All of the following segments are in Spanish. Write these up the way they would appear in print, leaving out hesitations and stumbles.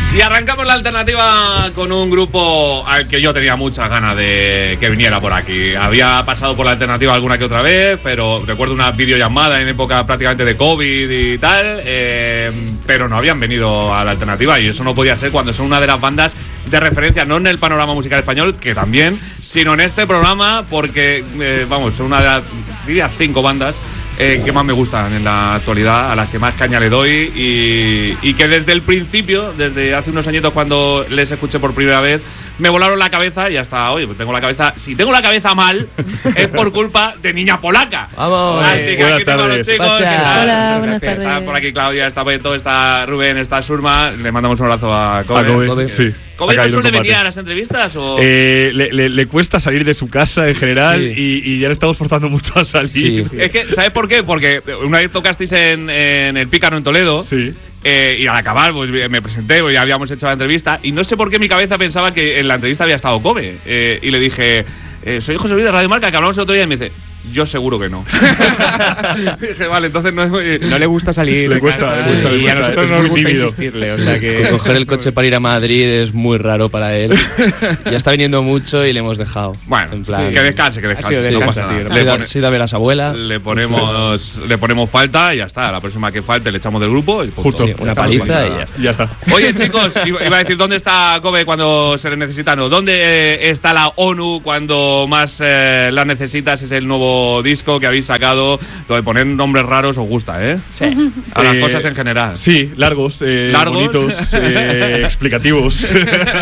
Y arrancamos la alternativa con un grupo al que yo tenía muchas ganas de que viniera por aquí. Había pasado por la alternativa alguna que otra vez, pero recuerdo una videollamada en época prácticamente de COVID y tal, pero no habían venido a la alternativa, y eso no podía ser cuando son una de las bandas de referencia, no en el panorama musical español, que también, sino en este programa, porque, vamos, son una de las, diría, 5 bandas que más me gustan en la actualidad, a las que más caña le doy, y que desde el principio, desde hace unos añitos cuando les escuché por primera vez, me volaron la cabeza y hasta hoy, pues tengo la cabeza, si tengo la cabeza mal, es por culpa de Niña Polaca. Vamos. Así que aquí tengo a los chicos. Hola, buenas tardes. Está por aquí Claudia, está Beto, está Rubén, está Surma. Le mandamos un abrazo a Kobe. Sí. ¿Kobe no suele venir a las entrevistas? ¿O? Le cuesta salir de su casa en general, sí. y ya le estamos forzando mucho a salir. Sí. Es que, ¿sabes por qué? Porque una vez tocasteis en el Pícaro en Toledo. Sí. Y al acabar, pues me presenté, pues ya habíamos hecho la entrevista, y no sé por qué mi cabeza pensaba que en la entrevista había estado Kobe. Y le dije, soy José Luis de Radio Marca, que hablamos el otro día, y me dice, yo seguro que no. Dije, vale, entonces no es muy... No le gusta salir. Le cuesta, y a nosotros nos gusta insistirle. O sea que coger el coche para ir a Madrid es muy raro para él. Ya está viniendo mucho y le hemos dejado. Bueno, en plan, que descanse, que descanse. Ha sido No descansa, pasa nada. tío. Se ha ido a ver a su abuela. Le ponemos falta y ya está. La próxima que falte le echamos del grupo. Y punto. Justo. Sí, una paliza y ya está. Ya está. Oye, chicos, iba a decir, ¿dónde está Kobe cuando se le necesita? No, ¿dónde está la ONU cuando más la necesitas? Es el nuevo disco que habéis sacado. Lo de poner nombres raros os gusta, ¿eh? Sí. A las cosas en general. Sí, largos, bonitos, explicativos.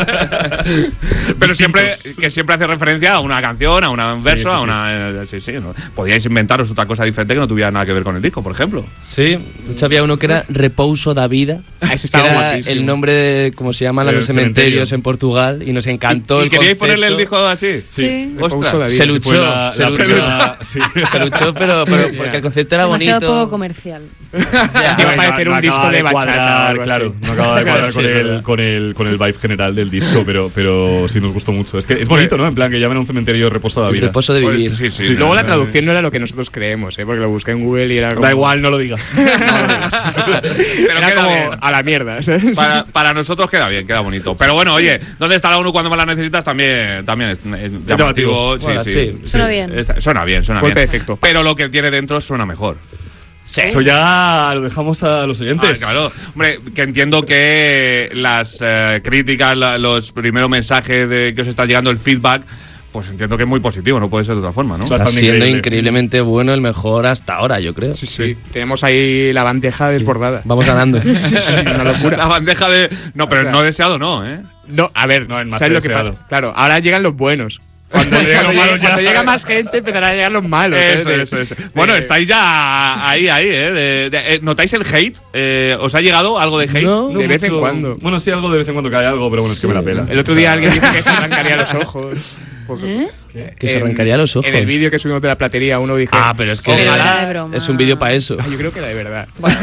Pero siempre hace referencia a una canción, a un verso, a una... Sí, ¿no? Podíais inventaros otra cosa diferente que no tuviera nada que ver con el disco, por ejemplo. Sí, de hecho había uno que era Repouso da Vida, ese que estaba era guapísimo. el nombre de, como se llaman los cementerios en Portugal, y nos encantó el queríais concepto. ponerle el disco así? Sí. Ostras. Se luchó, Sí. se luchó, pero porque el concepto era Demasiado bonito. poco comercial. Es que va a parecer un disco de bachata. Claro, no acaba de cuadrar con el vibe general del disco, pero sí nos gustó mucho. Es que es bonito, ¿no? En plan, que llamen a un cementerio Reposo de la El Vida. reposo de Pues vivir. sí, sí. Sí, Luego la traducción no era lo que nosotros creemos, porque lo busqué en Google y era como… Da igual, no lo digas. Pero Era queda como bien. a la mierda, ¿sabes? Para nosotros queda bien, queda bonito. Pero bueno, oye, ¿dónde está la ONU cuando más la necesitas? También es llamativo. Bueno, sí. Suena bien. Suena bien. Golpe de efecto. Pero lo que tiene dentro suena mejor. Sí. Eso ya lo dejamos a los oyentes. Claro. Hombre, que entiendo que las críticas, los primeros mensajes que os está llegando, el feedback, pues entiendo que es muy positivo, no puede ser de otra forma, ¿no? Está Está siendo increíble. increíblemente bueno, el mejor hasta ahora, yo creo. Sí. Tenemos ahí la bandeja desbordada. Vamos ganando. Una locura. La bandeja de... No, pero O sea, no deseado no, ¿eh? No, a ver, No, el más ¿sabes lo que deseado. pasa? Claro, ahora llegan los buenos. Cuando llega más gente empezarán a llegar los malos. Eso. Bueno, estáis ya ahí, ¿notáis el hate? ¿Os ha llegado algo de hate? No, de vez en mucho. cuando. Bueno, sí, algo de vez en cuando cae algo, pero bueno, es que me la pela. El otro día alguien dijo que se arrancaría los ojos. Que se arrancaría los ojos. En el vídeo que subimos de la platería uno dijo… Ah, pero es que Pero era de broma. es un vídeo para eso. Yo creo que era de verdad. Bueno.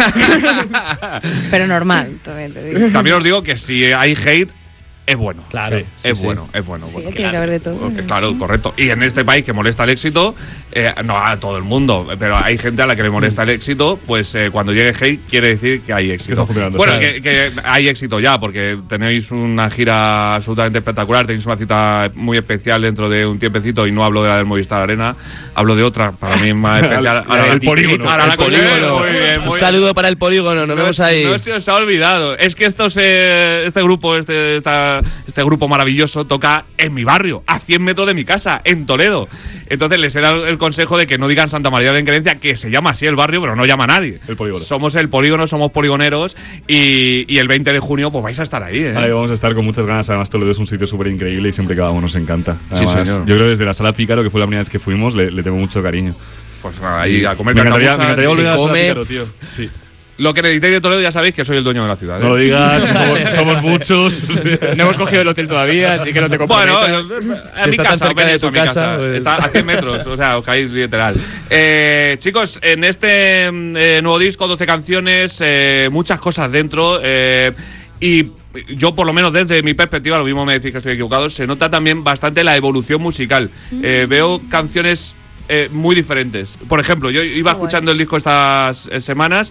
Pero normal, también te digo. También os digo que si hay hate, es bueno. Claro. Sí, es bueno. Sí, Bueno, tiene que haber de todo. Claro, Sí. correcto. Y en este país que molesta el éxito, no a todo el mundo, pero hay gente a la que le molesta el éxito, pues cuando llegue hate quiere decir que hay éxito. está funcionando, Bueno, claro. que hay éxito ya, porque tenéis una gira absolutamente espectacular, tenéis una cita muy especial dentro de un tiempecito, y no hablo de la del Movistar Arena, hablo de otra, para mí más especial. El polígono. Ahora El la polígono. Muy bien, muy Un bien. saludo para el polígono, nos vemos ahí. No se os ha olvidado. Es que este grupo, este grupo maravilloso toca en mi barrio, a 100 metros de mi casa, en Toledo. Entonces les he dado el consejo de que no digan Santa María de Enquerencia, que se llama así el barrio, pero no llama a nadie. El polígono. Somos el polígono, somos poligoneros, y el 20 de junio pues vais a estar ahí, ¿eh? Ahí vamos a estar con muchas ganas. Además, Toledo es un sitio súper increíble y siempre que vamos nos encanta. Además, señor. yo creo que desde la Sala Pícaro, que fue la primera vez que fuimos, le tengo mucho cariño. Pues ahí a comer Me encantaría cacabuzas. volver a la Sala come. Pícaro, tío. Sí. Lo que necesitéis de Toledo ya sabéis que soy el dueño de la ciudad, ¿eh? No lo digas, que somos muchos. No hemos cogido el hotel todavía, así que no te Bueno, comprometas. a mi está tan casa, cerca de venid tu a mi casa, pues. Está a 100 metros, o sea, os caéis literal. Chicos, en este nuevo disco, 12 canciones, muchas cosas dentro, y yo, por lo menos desde mi perspectiva, lo mismo me decís que estoy equivocado, se nota también bastante la evolución musical. Veo canciones muy diferentes. Por ejemplo, yo iba escuchando el disco estas semanas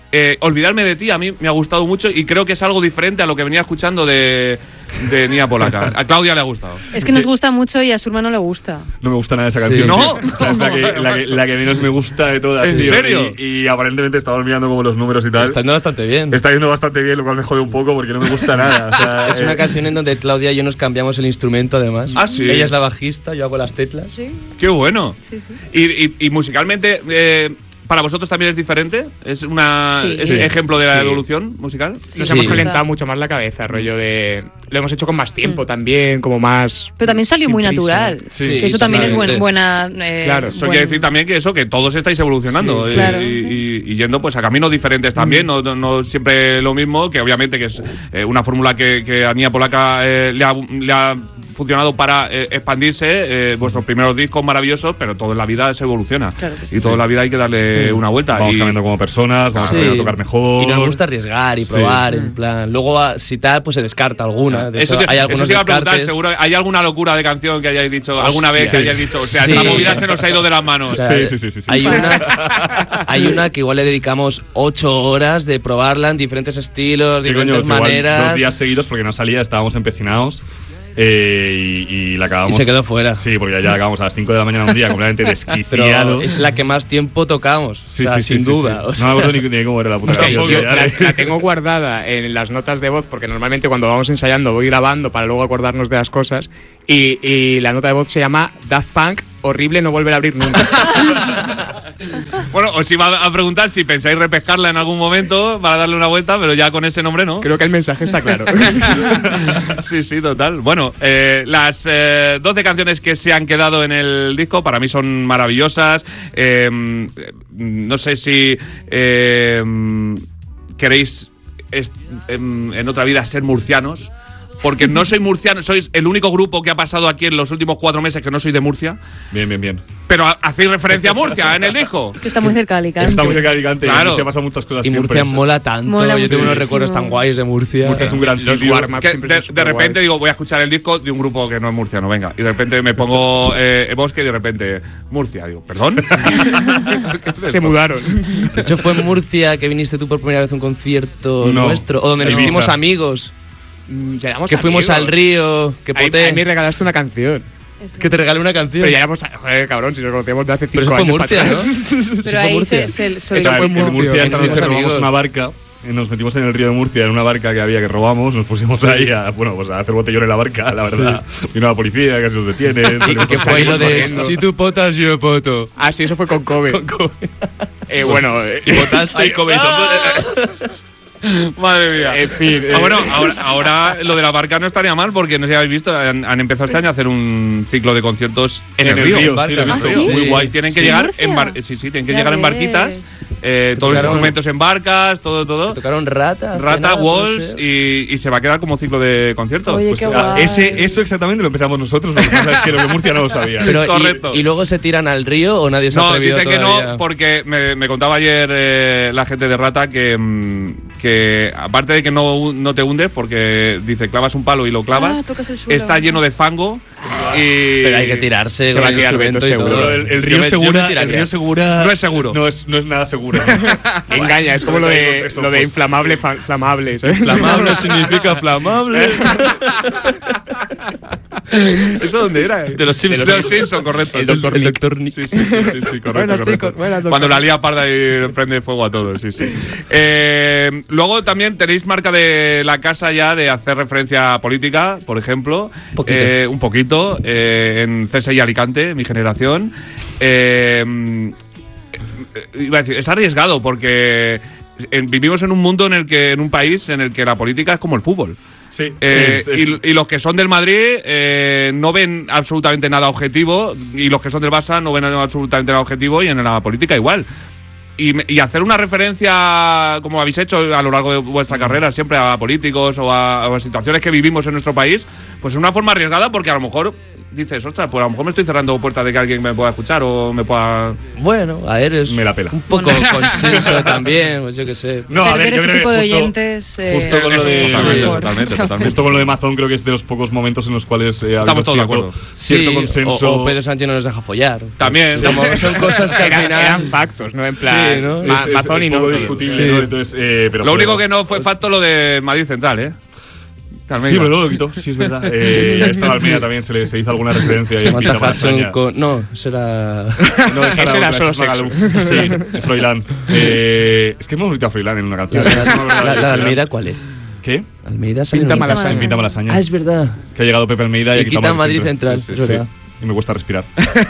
Olvidarme de ti a mí me ha gustado mucho y creo que es algo diferente a lo que venía escuchando de Nia Polaca. A Claudia le ha gustado. Es que nos gusta mucho y a su hermano le gusta. No me gusta nada esa canción. ¿No? O sea, es la que menos me gusta de todas. ¿En tío. serio? Y aparentemente estamos mirando como los números y tal. Está yendo bastante bien. Está yendo bastante bien, lo cual me jode un poco porque no me gusta nada. O sea, Es una canción en donde Claudia y yo nos cambiamos el instrumento, además. Ah, sí. Ella es la bajista, yo hago las teclas. Sí, Qué bueno. sí, sí. Y musicalmente, ¿para vosotros también es diferente? ¿Es Sí. ejemplo de la Sí. evolución musical? Nos Sí. hemos calentado mucho más la cabeza, rollo de... Lo hemos hecho con más tiempo también, como más... Pero también salió sin muy prisa. natural. Sí, Que eso también es totalmente. buena. Claro, Eso quiere decir también que todos estáis evolucionando Sí, claro. y yendo pues a caminos diferentes también, no siempre lo mismo, que obviamente que es una fórmula que a Nia Polaca le ha funcionado para expandirse, vuestros primeros discos maravillosos, pero todo en la vida se evoluciona. Claro que sí. Y toda la vida hay que darle una vuelta. vamos y cambiando como personas, vamos Sí. aprendiendo a tocar mejor. Y nos gusta arriesgar y probar, en plan. Luego, si tal, pues se descarta alguna. De Eso hecho, hay eso algunos te iba a preguntar, descartes. seguro. ¿Hay alguna locura de canción que hayáis dicho alguna vez que Hostia. hayáis dicho? O sea, Sí. esta movida se nos ha ido de las manos. O sea, Sí. Hay una que igual le dedicamos 8 horas de probarla en diferentes estilos, ¿Qué coño? diferentes Igual maneras. 2 días seguidos porque no salía, estábamos empecinados. Y la acabamos. Y se quedó fuera. Sí, porque ya acabamos a las 5 de la mañana un día completamente Pero desquiciados. es la que más tiempo tocamos. Sí, o sea, sí, sí, sin sí, duda. sí. O sea, No me acuerdo ni cómo era la puta Hostia, canción, yo ya. la tengo guardada en las notas de voz porque normalmente cuando vamos ensayando voy grabando para luego acordarnos de las cosas y la nota de voz se llama Daft Punk, horrible, no volver a abrir nunca. Bueno, os iba a preguntar si pensáis repescarla en algún momento para darle una vuelta, pero ya con ese nombre no. Creo que el mensaje está claro. Sí, total. Bueno, las 12 canciones que se han quedado en el disco para mí son maravillosas. No sé si queréis en otra vida ser murcianos. Porque no soy murciano, sois el único grupo que ha pasado aquí en los últimos 4 meses que no soy de Murcia. Bien. Pero hacéis referencia a Murcia en el disco. Que está muy cerca de Alicante. Está muy cerca de Alicante. Claro. En Murcia pasan muchas cosas y siempre. Murcia mola tanto. Mola Yo tengo unos muchísimo. recuerdos tan guays de Murcia. Murcia es un gran Los sitio. warm-ups Que siempre son de superguays. repente digo, voy a escuchar el disco de un grupo que no es murciano, venga. Y de repente me pongo Bosque y de repente Murcia. Digo, ¿perdón? Se mudaron. De hecho, fue en Murcia que viniste tú por primera vez a un concierto No. nuestro. O donde nos Ibiza. hicimos amigos. Éramos Que fuimos amigos. al río. Que Ahí poté. me regalaste una canción. Que te regalé una canción. Pero ya éramos, joder, cabrón, si nos conocíamos de hace 5 Pero eso años. fue Murcia, para ¿no? atrás. Pero ahí se O sea, fue en Murcia. Murcia esta noche Hicimos robamos amigos. una barca. Nos metimos en el río de Murcia en una barca que había que robamos. Nos pusimos ahí a hacer botellón en la barca, la verdad. Vino la policía, casi nos detiene. Y que fue ahí lo de corriendo. si tú potas, yo poto. Ah, sí, eso fue con Kobe. Bueno, Y potaste y Madre mía. en fin. Bueno, ahora lo de la barca no estaría mal porque no sé si habéis visto, han empezado este año a hacer un ciclo de conciertos en el río. sí, lo he visto. ¿Ah, sí? Muy guay. Tienen que ¿Sí? llegar ¿Murcia? tienen que Ya llegar en ves. barquitas, todos los Tocaron- instrumentos en barcas, todo. Tocaron Rata. Rata, Cena, no Walls sé. y se va a quedar como ciclo de conciertos. Oye, Pues, qué ah, guay. Eso exactamente lo empezamos nosotros. Lo que pasa es que lo de Murcia no lo sabía. Pero, Correcto. ¿y luego se tiran al río o nadie se ha No, atrevido dice que todavía? no, porque me contaba ayer la gente de Rata que aparte de que no te hundes, porque dice clavas un palo y lo clavas, tocas el suelo. está lleno de fango y Pero hay que tirarse Se con va a el tirar instrumento Beto y todo. seguro. Pero el Yo río me Segura, tiraría. el río Segura No es seguro. No es nada seguro. Engaña, es como lo de inflamable, flamable. ¿sabes? Flamable significa flamable. ¿Eso dónde era? De los Simpsons. De los Simpsons, correcto. El Dr. Nick. Sí, correcto. Buenas, correcto. chicos, buenas, doctor. Cuando la lía parda y prende fuego a todos, sí. Luego también tenéis marca de la casa ya de hacer referencia a política, por ejemplo. Un poquito. En CSI Alicante, mi generación. Iba a decir, es arriesgado porque vivimos en un mundo en un país en el que la política es como el fútbol. Sí. Y los que son del Madrid no ven absolutamente nada objetivo, y los que son del Barça no ven absolutamente nada objetivo, y en la política igual. Y hacer una referencia, como habéis hecho a lo largo de vuestra carrera, siempre a políticos o a situaciones que vivimos en nuestro país, pues es una forma arriesgada, porque a lo mejor dices, ostras, pues a lo mejor me estoy cerrando puertas de que alguien me pueda escuchar o me pueda... Bueno, a ver, es Me la pela. un poco consenso también, pues yo qué sé. No, a ver, Perder yo ese creo tipo que de justo, oyentes. justo con lo de- Totalmente. justo con lo de Mazón creo que es de los pocos momentos en los cuales ha Estamos habido todos de acuerdo. cierto Sí, consenso. o Pedro Sánchez no nos deja follar. También. Como son cosas que al final... Eran factos, ¿no? En plan, Sí, ¿no? Mazón y un no. poco discutible, Sí. ¿no? Entonces, pero Lo único joder. que no fue facto lo de Madrid Central, ¿eh? Carmen, Sí, pero luego lo quitó, sí, es verdad. Ya estaba Almeida también, se hizo alguna referencia. ahí en Samantha Pinta Hudson Malasaña. con... No, será... No, esa Ese era otra, solo esa es sexo. Magaluf. Sí, Froilán. Es que hemos gritado a Froilán en una canción. ¿La de Almeida cuál es? ¿Qué? Almeida sale Pinta en- Malasaña. En Pinta Malasaña. Ah, es verdad. Que ha llegado Pepe Almeida y Y ha quitado quita Madrid Central. Central, es verdad. Y me cuesta respirar.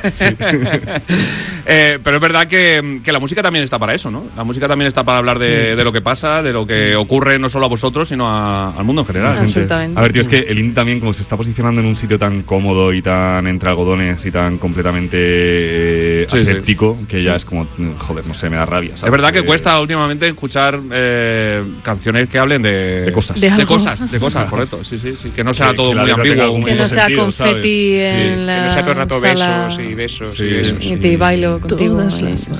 Pero es verdad que la música también está para eso, ¿no? La música también está para hablar de lo que pasa, de lo que ocurre no solo a vosotros, sino al mundo en general. Absolutamente. A ver, tío, es que el indie también, como se está posicionando en un sitio tan cómodo y tan entre algodones y tan completamente Sí, sí. aséptico, que ya es como, joder, no sé, me da rabia. ¿sabes? Es verdad que cuesta últimamente escuchar canciones que hablen de cosas. De De algo. cosas, correcto. Sí, sí, sí. Que no sea Que todo la muy letra tenga ambiguo. algún Que no mundo sea sentido, confeti ¿sabes? en Sí. la Que no sea todo el rato sala. besos y besos. Sí, y besos. sí. Y te bailo contigo. Todas ahí, las o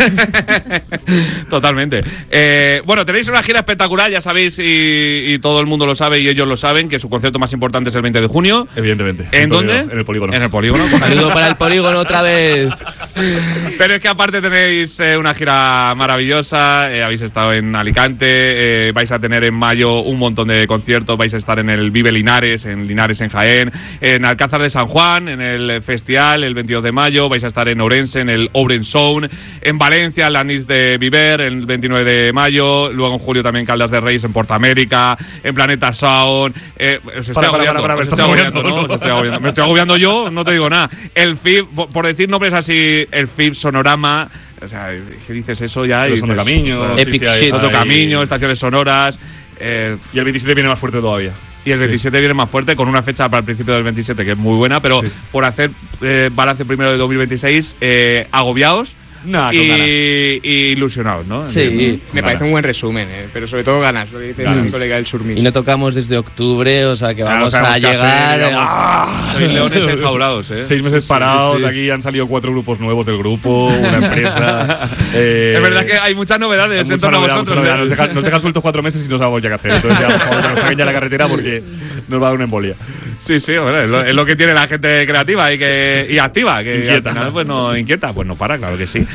sea. Totalmente. Bueno, tenéis una gira espectacular, ya sabéis, y todo el mundo lo sabe y ellos lo saben, que su concierto más importante es el 20 de junio. Evidentemente. ¿En dónde? En el polígono. En el polígono. Saludo para el polígono otra vez. Pero es que aparte tenéis una gira maravillosa, habéis estado en Alicante, vais a tener en mayo un montón de conciertos, vais a estar en el Vive Linares en Jaén, en Alcázar de San Juan, en el Festival el 22 de mayo, vais a estar en Ourense, en el Ourense Zone, en Valencia, en la Nis de Viver, el 29 de mayo, luego en julio también Caldas de Reis, en Portamérica, en Planeta Sound. Os estoy agobiando, para, os me estoy estás agobiando, agobiando, ¿no? Os estoy agobiando. Me estoy agobiando yo, no te digo nada. El FIB, por decir nombres así, el FIB Sonorama, o sea, que dices eso ya y Los Sondocamiños, dices, Epic shit. Sondocamiños, estaciones sonoras. Y el 27 viene más fuerte todavía. Y el 27 viene más fuerte, con una fecha para el principio del 27 que es muy buena, pero Sí. por hacer balance primero de 2026, agobiados Nah, con y ganas. ilusionados, ¿no? Sí. Me parece un buen resumen, pero sobre todo ganas, lo que dice Ganas. mi colega del Surmil. Y no tocamos desde octubre, o sea que Claro, vamos sabemos a qué hacer, llegar. digamos. Sois leones enjaulados, 6 meses parados, sí. aquí han salido 4 grupos nuevos del grupo, una empresa. Es verdad que hay muchas novedades en torno a vosotros. mucha novedad. ¿eh? Nos dejan sueltos 4 meses y no sabemos ya qué hacer. Entonces, ya, por favor, que nos saquen ya la carretera porque nos va a dar una embolia. Sí, sí, bueno, es lo que tiene la gente creativa y activa, que Inquieta. al final pues no inquieta, pues no para, claro que sí.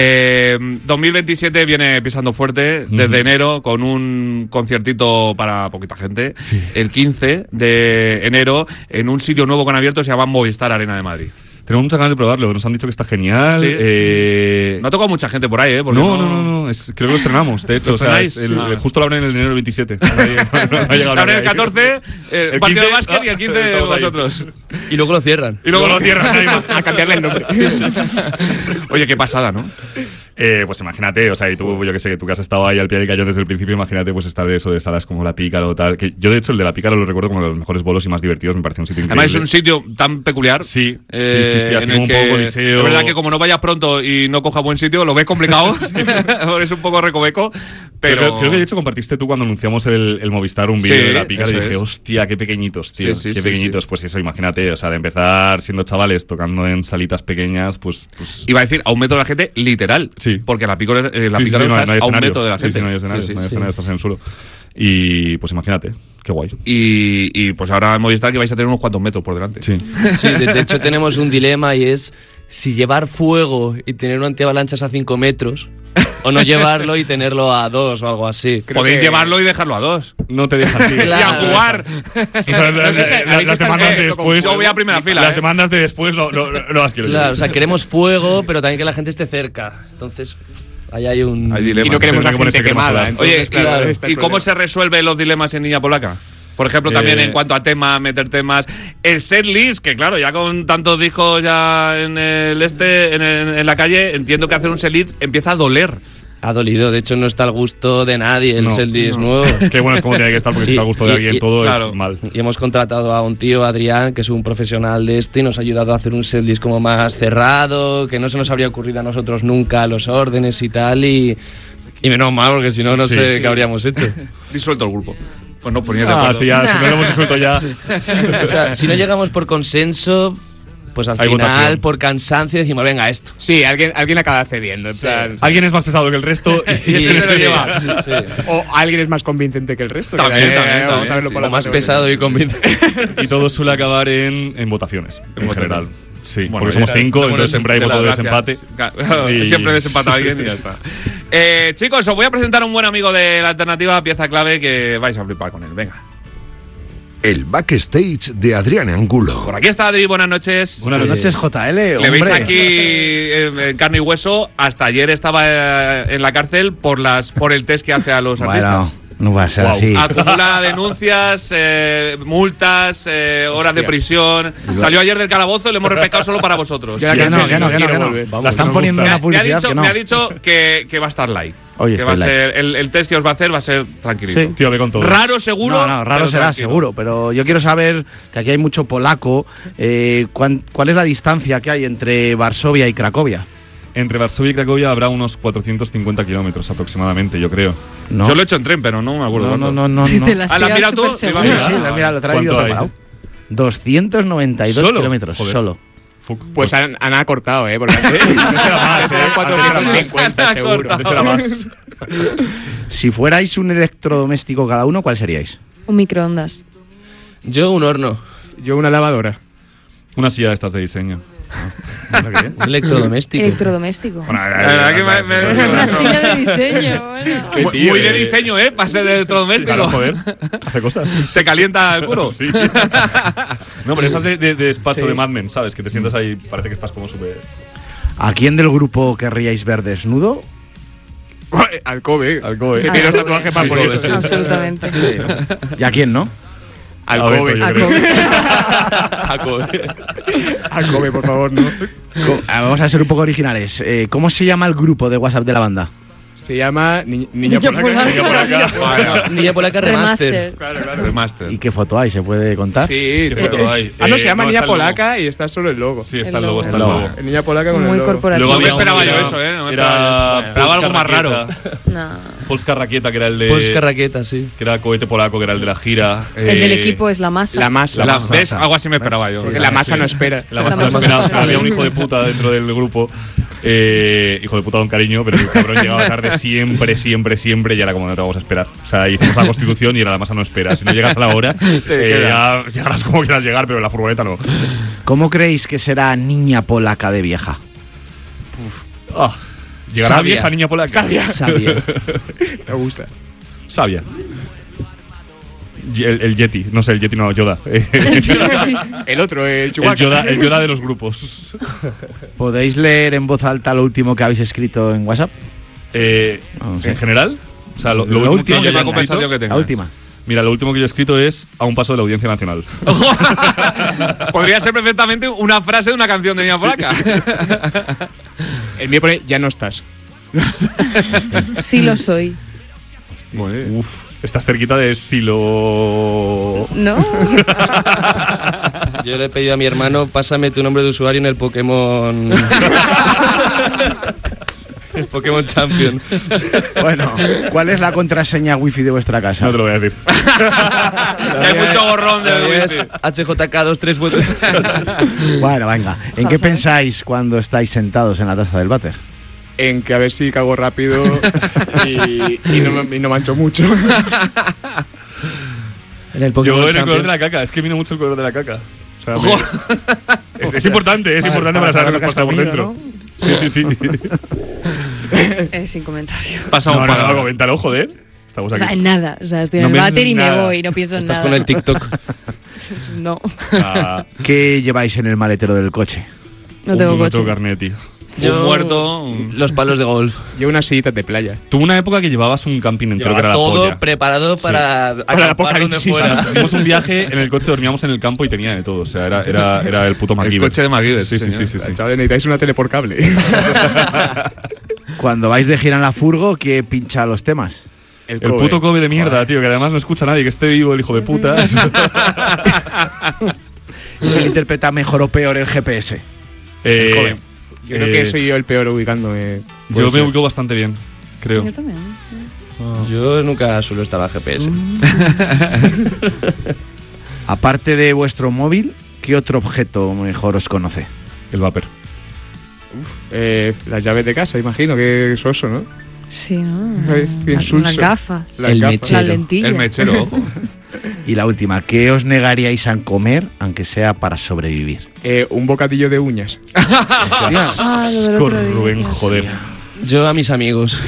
2027 viene pisando fuerte desde enero con un conciertito para poquita gente, el 15 de enero en un sitio nuevo que han abierto, se llama Movistar Arena de Madrid. Tenemos muchas ganas de probarlo, nos han dicho que está genial. Sí. No ha tocado mucha gente por ahí, ¿eh? Porque No, creo que lo estrenamos, de hecho. ¿Lo O sea, estrenáis? justo lo abren el enero del 27. No ha llegado Ahora nadie el 14, el El partido de 15, básquet y el 15 estamos ahí. vosotros. Y luego lo cierran. Y luego lo cierran ahí. A cambiarle el nombre. Oye, qué pasada, ¿no? Pues imagínate, o sea, y tú, yo que sé, que tú que has estado ahí al pie del cañón desde el principio, imagínate pues estar de eso, de salas como La Pícaro o tal. Que yo, de hecho, el de La Pícaro lo recuerdo como uno de los mejores bolos y más divertidos, me parece un sitio increíble. Además es un sitio tan peculiar. Sí, sí, en así el como un que poco coliseo. Es verdad que como no vayas pronto y no cojas buen sitio, lo ves complicado. Porque es un poco recoveco. Pero Creo que de hecho compartiste tú cuando anunciamos el Movistar un vídeo Sí, de La Pícara y eso dije, es. hostia, qué pequeñitos, tío. Sí, sí, qué sí, pequeñitos. sí. Pues eso, imagínate, o sea, de empezar siendo chavales tocando en salitas pequeñas, pues iba a decir a un metro de la gente, literal. Sí. Porque la Pícara sí, sí, estás no hay a un escenario. metro de la Sí, gente. sí, no hay escenario, Sí, sí, no hay sí. escenario, estás en el suelo. Y pues imagínate, qué guay. Y pues ahora en Movistar que vais a tener unos cuantos metros por delante. Sí. Sí, de hecho tenemos un dilema y es si llevar fuego y tener un antiavalanchas a 5 metros o no llevarlo y tenerlo a 2 o algo así. Creo Podéis que- llevarlo y dejarlo a 2. No te dejas ir. Claro. Y a jugar. O sea, No sé si habéis las estado demandas de viendo después. Yo voy a primera fila. Las demandas de después no las quiero. Claro, o sea, queremos fuego, pero también que la gente esté cerca. Entonces, ahí hay un... Hay dilema. Y no queremos la Tenemos que gente ponerse quemada. crema solar. Oye, entonces, claro, está el ¿y cómo problema. se resuelven los dilemas en Niña Polaca? Por ejemplo, también en cuanto a temas, meter temas. El setlist, que claro, ya con tantos discos ya en en la calle, entiendo que hacer un setlist empieza a doler. Ha dolido, de hecho no está al gusto de nadie el No, setlist nuevo. Qué bueno es como tiene que estar porque si está al gusto de alguien todo claro. es mal. Y hemos contratado a un tío, Adrián, que es un profesional de esto y nos ha ayudado a hacer un setlist como más cerrado, que no se nos habría ocurrido a nosotros nunca los órdenes y tal. Y menos mal, porque si no, no Sí. sé qué habríamos hecho. Disuelto el grupo. Pues no poníais de Ah, acuerdo. sí, ya, si no lo hemos resuelto ya. O sea, si no llegamos por consenso, pues al Hay final, votación. por cansancio, decimos, venga, esto. Sí, alguien acaba cediendo. En plan, Alguien es más pesado que el resto y ese se lo sí. lleva. Sí. o alguien es más convincente que el resto. También, también, vamos a verlo sí. por Lo la más parte pesado y convincente. Y todo suele acabar en votaciones, en general. Sí, Bueno, porque somos ya, 5, bueno, entonces siempre hay de voto de las desempate. gracias. Claro, Y- siempre desempata a alguien y ya está. Chicos, os voy a presentar a un buen amigo de la alternativa, pieza clave, que vais a flipar con él. Venga. El backstage de Adrián Angulo. Por aquí está Adri, buenas noches. Buenas noches, JL. Le hombre. veis aquí en carne y hueso. Hasta ayer estaba en la cárcel por el test que hace a los Bueno, artistas. no va a ser Wow. así. Acumula denuncias, multas, horas de prisión. Salió ayer del calabozo y le hemos repescado solo para vosotros. Yo la Que cárcel no, que no, que no, quiero que no. volver. La están poniendo en Me una ha publicidad dicho, que no. me ha dicho que va a estar light. Oye, que va a estoy ser el test que os va a hacer va a ser tranquilito. Sí. Tío, ve con todo. Raro seguro. No, raro pero será, tranquilo. seguro. Pero yo quiero saber, que aquí hay mucho polaco, ¿cuál es la distancia que hay entre Varsovia y Cracovia? Entre Varsovia y Cracovia habrá unos 450 kilómetros aproximadamente, yo creo. No, Yo lo he hecho en tren, pero no me acuerdo. no, cuánto. no. Te la has Ah, ¿la tirado mira tú? súper Le va a Sí, seguro. mirar. sí, mira, lo he traído ¿Cuánto hay? preparado. 292 ¿Solo? kilómetros, Joder. solo. Fuck. Pues han acortado, porque antes era más, eran 450 seguro. Antes era más. Si fuerais un electrodoméstico cada uno, ¿cuál seríais? Un microondas. Yo un horno. Yo una lavadora. Una silla de estas de diseño. Un electrodoméstico. Electrodoméstico. La verdad que Una silla de diseño, bueno. Qué Muy, tío, muy de diseño, para ser electrodoméstico. Claro, joder. Hace cosas. Te calienta el culo. Sí. No, pero estas de despacho Sí. de Mad Men, ¿sabes? Que te sientas ahí, parece que estás como súper. ¿A quién del grupo querríais ver desnudo? Alcobe. Alcobe. Que tiene los tatuajes para Alcobe, poner. sí. Absolutamente. ¿Y a quién no? Alcobe. A ver, pues Jacob. Alcobe, por favor, no. Vamos a ser un poco originales. ¿Cómo se llama el grupo de WhatsApp de la banda? Se llama Niña Niña Polaca. Polaca. Niña Polaca. Bueno, Niña Polaca Remaster. Remaster. Claro, claro. remaster. ¿Y qué foto hay? ¿Se puede contar? Sí, ¿Qué foto hay? no, se llama no, Niña está el logo. Polaca y está solo el logo. Sí, está El el logo, logo. está el El logo. logo. Niña Polaca con Muy el logo. corporativo. No me había esperaba uno yo que eso, ¿eh? No me era esperaba yo. Esperaba algo más raro. Raqueta. No. Polska Raqueta, que era el de. Polska Raqueta, sí. Que era cohete polaco, que era el de la gira. El del equipo es la masa. La masa. La- masa. ¿Ves? Algo así me esperaba yo. Porque la masa no espera. La La masa masa no esperaba, no o sea, había un espera. hijo de puta dentro del grupo. Hijo de puta don cariño, pero el cabrón llegaba tarde siempre, y era como no te vamos a esperar. O sea, hicimos la constitución y era la masa no espera. Si no llegas a la hora, ya llegarás como quieras llegar, pero en la furgoneta no. ¿Cómo creéis que será Niña Polaca de vieja? ¿Llegará Sabia. vieja niña polaca? Sabia. Me gusta. Sabia. El Yeti, no sé, el Yeti no, Yoda. El otro, el Chewbacca. Yoda de los grupos. ¿Podéis leer en voz alta lo último que habéis escrito en WhatsApp? En general, o sea, lo Lo último que que yo la haya conversación escrito- que tenga. La última. Mira, lo último que yo he escrito es a un paso de la Audiencia Nacional. Podría ser perfectamente una frase de una canción de Niña Polaca. El mío pone ya no estás. Sí lo soy. Uf, estás cerquita de Silo. ¿No? Yo le he pedido a mi hermano, pásame tu nombre de usuario en el Pokémon. El Pokémon Champion. Bueno, ¿cuál es la contraseña wifi de vuestra casa? No te lo voy a decir. Hay mucho gorrón de Es HJK23 vueltas. Bueno, venga. ¿En qué pensáis cuando estáis sentados en la taza del váter? En que a ver si cago rápido y no mancho mucho. En el Yo Pokémon en el color Champion. de la caca, es que vino mucho el color de la caca. O sea, es importante, para saber lo que pasa por dentro. Sí. Sin comentario. Pasa un No, palo. coméntalo, joder. Estamos O aquí. sea, en nada. O sea, estoy No en el piensas váter y en me nada. voy. No pienso en Estás nada. con el TikTok. No. Ah, ¿Qué lleváis en el maletero del coche? No tengo no coche. tengo carnet, tío. Un muerto. un- Los palos de golf. Yo unas sillitas de playa. Tuve una época que llevabas un camping entero que Llevaba era la todo polla. preparado para acampar donde apocalipsis. fuera. Hicimos un viaje en el coche, dormíamos en el campo y tenía de todo. O sea, era el puto El MacGyver. coche de MacGyver, Sí. señor. Chavales, necesitáis una tele por cable. Cuando vais de gira en la furgo, ¿qué pincha los temas? El puto Kobe de mierda, tío, que además no escucha a nadie, que esté vivo el hijo de puta. ¿Quién interpreta mejor o peor el GPS? Eh, Yo creo que soy yo el peor ubicándome. Yo me ubico bastante bien, creo. Yo también. Yo nunca suelo estar al GPS. Aparte de vuestro móvil, ¿qué otro objeto mejor os conoce? El vapor. Las llaves de casa, imagino que es eso, ¿no? Sí, ¿no? Ay, qué insulso. Las gafas. El gafas. mechero. Las lentillas. El mechero, ojo. Y la última, ¿qué os negaríais a comer, aunque sea para sobrevivir? Un bocadillo de uñas. Ah, lo del Con otro día. Rubén, joder. Yo a mis amigos.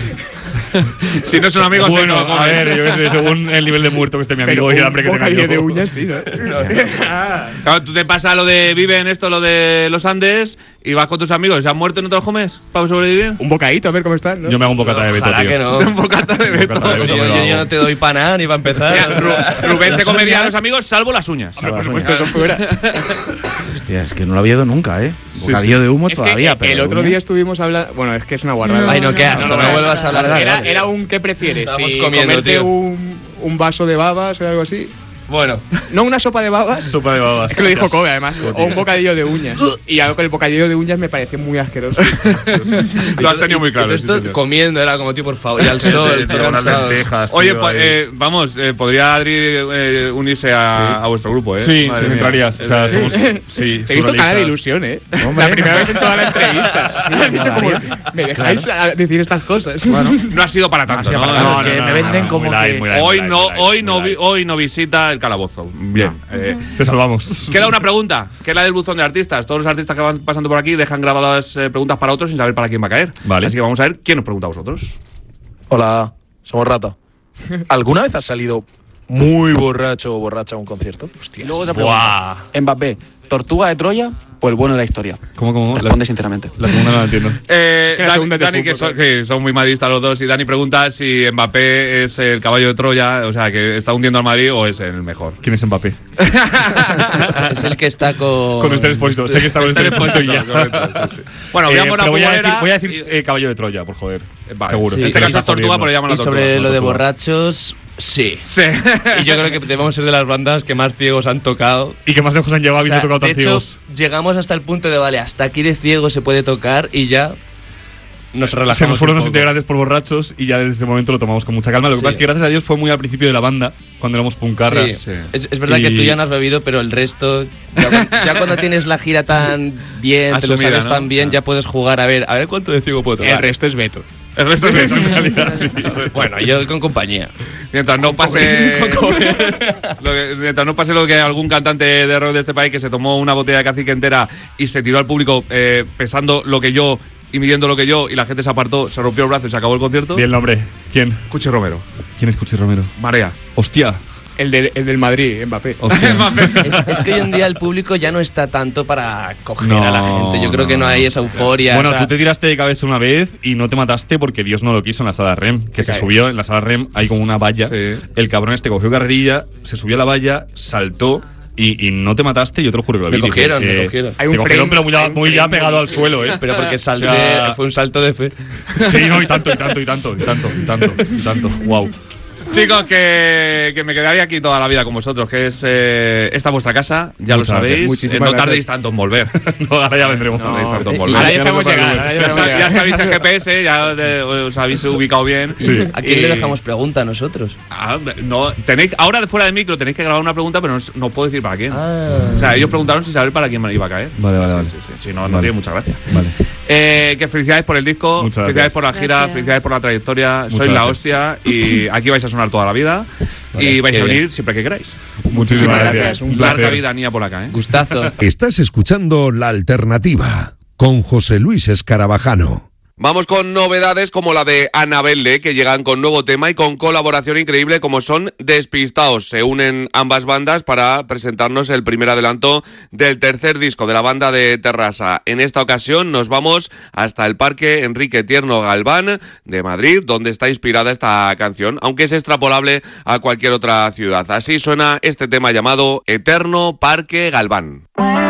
Si no es un amigo, Bueno, no lo a comes. ver, yo qué sé, según el nivel de muerto que esté mi amigo y el hambre que tenga bocadillo yo. de uñas, sí, ¿no? Claro, tú te pasas lo de vive en esto, lo de los Andes, y vas con tus amigos, ¿se han muerto y no te los comes para sobrevivir? Un bocadito, a ver cómo están, ¿no? Yo me hago un bocata de Beto, Ojalá tío. que no. Un bocata de Beto. bocata de Si Beto me lo yo hago. no te doy para nada ni para empezar. Mira, Rubén se Las comería a uñas. los amigos salvo las uñas. Por supuesto, eso fuera. Hostia, es que no lo había ido nunca, ¿eh? Bocadillo de humo Es todavía, que pero el otro uñas. día estuvimos hablando. Bueno, es que es una guarrada. Ay, no, qué asco, no vuelvas a hablar de Era un ¿qué prefieres? Estábamos Si comiendo, comerte tío. un vaso de babas o algo así. Bueno, No una sopa de babas. Sopa de babas. Es que lo dijo Kobe, además. O un bocadillo de uñas. Y algo con el bocadillo de uñas me pareció muy asqueroso. Lo has tenido muy claro. Todo sí, esto señor. comiendo era como, tío, por favor. Y al sol, Pero unas cansados. lentejas, Oye, tío, pues, ahí. vamos, podría Adri unirse a vuestro grupo, ¿eh? Sí, Madre sí, mía. entrarías. O sea, somos. Sí, Te he visto cara de surrealistas. ilusión, ¿eh? Hombre, La primera vez en toda la entrevista. Sí, Has dicho como, molaría. ¿me dejáis decir estas cosas? No ha sido para tanto, ¿no? No, es que me venden como muy light, que- muy light, Hoy muy no, light, hoy muy no, light. hoy no visita el calabozo. Bien. Te salvamos. Queda una pregunta, que es la del buzón de artistas. Todos los artistas que van pasando por aquí dejan grabadas preguntas para otros sin saber para quién va a caer. Vale. Así que vamos a ver quién nos pregunta a vosotros. Hola, somos Rata. ¿Alguna vez has salido muy borracho o borracha a un concierto? Y luego te pregunta, Mbappé, ¿Tortuga de Troya o el bueno de la historia? ¿Cómo? Responde sinceramente. La segunda no la entiendo. la segunda es de Dani, fútbol, que son muy madridistas los dos, y Dani pregunta si Mbappé es el caballo de Troya, o sea, que está hundiendo al Madrid, o es el mejor. ¿Quién es Mbappé? Es el que está con. Con Esther Expósito. Sé que está con Esther Expósito y ya. Correcto, sí, sí. Bueno, Pero veamos la voy a decir, futbolera voy a decir y- caballo de Troya, por joder. Vale. Seguro. Sí. En este me caso está es tortuga, jodiendo. pero llaman la Y tortuga. sobre lo de tortuga. borrachos, sí. Sí. Y yo creo que debemos ser de las bandas que más ciegos han tocado. Y que más lejos han llegado O sea, habiendo tocado de tan hecho, ciegos. llegamos hasta el punto de, vale, hasta aquí de ciego se puede tocar y ya nos relajamos. Se nos fueron un los poco. integrantes por borrachos y ya desde ese momento lo tomamos con mucha calma. Lo que Sí. pasa es que gracias a Dios fue muy al principio de la banda, cuando éramos puncarras. Sí. Sí. Es verdad que Y- tú ya no has bebido, pero el resto, ya cuando tienes la gira tan bien, te lo Asumida, sabes ¿no? tan bien, ya puedes jugar a ver cuánto de ciego puedo tocar. El resto es Beto. El resto es En realidad, sí. Bueno, yo con compañía. Mientras no pase mientras no pase lo que algún cantante de rock de este país que se tomó una botella de cacique entera y se tiró al público pesando lo que yo y midiendo lo que yo, y la gente se apartó, se rompió el brazo y se acabó el concierto. Di el nombre. ¿Quién? Cuchi Romero. ¿Quién es Cuchi Romero? Marea. Hostia. El del Madrid, Mbappé. Es que hoy en día el público ya no está tanto para coger No, a la gente. Yo creo que no hay esa euforia. Bueno, o sea, tú te tiraste de cabeza una vez y no te mataste porque Dios no lo quiso en la sala REM. Que se cae. subió en la sala REM, hay como una valla. Sí. El cabrón este cogió carrerilla, se subió a la valla, saltó y no te mataste. Yo te lo juro que lo Me vi. Dije, cogieron, me cogieron. Hay un te cogieron, frame- pero muy, hay un muy ya frame pegado al buenísimo. suelo, ¿eh? pero porque O sea, fue un salto de fe. Sí, no, y tanto. Wow. Chicos, que me quedaría aquí toda la vida con vosotros, que es esta vuestra casa, ya Muchas lo sabéis. gracias. Muchísimas No gracias. tardéis tanto en volver. No, ahora ya vendremos. No tardéis tanto en volver. Ahora ya sabemos llegar. ahora ya Ya, sabemos llegar. ya sabéis el GPS, ya os habéis ubicado bien. Sí. ¿A quién Y- le dejamos pregunta a nosotros? No, tenéis, ahora fuera de micro tenéis que grabar una pregunta, pero no puedo decir para quién. Ah. O sea, ellos preguntaron sin saber para quién me iba a caer. Vale, vale, vale. Sí, no Vale. tiene mucha gracia. Vale. Que felicidades por el disco, Muchas felicidades gracias. por la gira, Gracias. felicidades por la trayectoria. Muchas Sois la gracias. hostia y aquí vais a sonar toda la vida. Vale, y vais qué a venir bien. siempre que queráis. Muchísimas gracias. gracias. Un Larga placer. vida, niña polaca, ¿eh? Gustazo. Estás escuchando La Alternativa con José Luis Escarabajano. Vamos con novedades como la de Annabelle, que llegan con nuevo tema y con colaboración increíble como son Despistaos. Se unen ambas bandas para presentarnos el primer adelanto del tercer disco de la banda de Terrassa. En esta ocasión nos vamos hasta el Parque Enrique Tierno Galván de Madrid, donde está inspirada esta canción, aunque es extrapolable a cualquier otra ciudad. Así suena este tema llamado Eterno Parque Galván.